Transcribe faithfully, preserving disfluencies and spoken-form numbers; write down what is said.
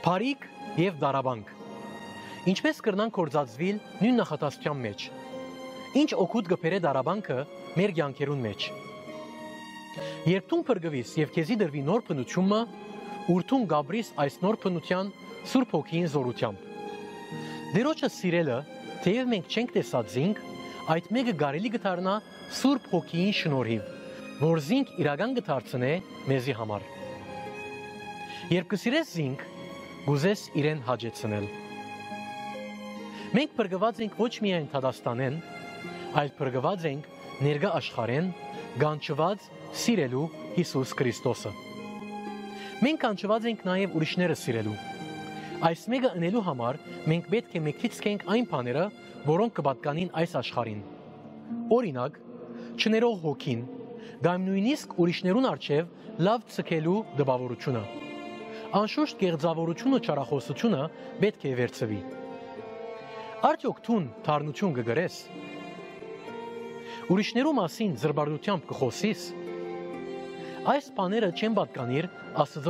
Փարիք եւ դարաբանք։ Ինչպես կրնան կործածվիլ նույն նախատասության մեջ։ Ինչ օգուտ կբերե դարաբանքը մեր կյանքերուն մեջ։ Երբ դու փրկվիս եւ քեզի դրվի նոր բնությունը, ուրթուն գաբրիս այս նոր բնության Սուրբ Հոգին զորությամբ։ Դերոջը սիրելը, թեև մենք չենք տեսած զինք, այդ մեկը կարելի կդառնա Սուրբ Հոգին շնորհիվ, որ զինք իրական կդարձնե մեզի համար։ Երբ կսիրես զինք, գուզես իրեն հաջեցնել։ Մենք փրկված ենք ոչ միայն Թադաստանեն, այլ փրկված ենք ներկա աշխարհեն, գանչված սիրելու Հիսուս Քրիստոսը։ Մենք կանչված ենք նաև ուրիշները սիրելու։ Այս մեկը ընելու համար մենք պետք է մեկից կենք այն բաները, որոնք կպատկանին այս աշխարհին։ Օրինակ, չներող հոգին, կամ նույնիսկ ուրիշներուն առջև լավ ցկելու դպավորությունը։ Անշուշտ գեղձավորությունը չարախոսությունը պետք է վերցվի։ Արդյոք դու թարնություն կգրես։ Ուրիշներու մասին զրբարությամբ կխոսիս։ Այս բաները չեն պատկանիր Աստծո